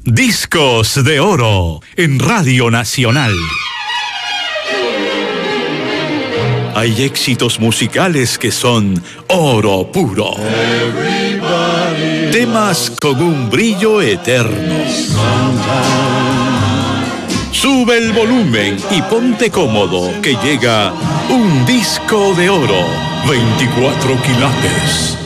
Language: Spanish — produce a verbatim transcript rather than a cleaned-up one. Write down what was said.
Discos de Oro en Radio Nacional. Hay éxitos musicales que son oro puro. Everybody Temas con un brillo eterno. Sube el volumen y ponte cómodo que llega un disco de oro. veinticuatro quilates.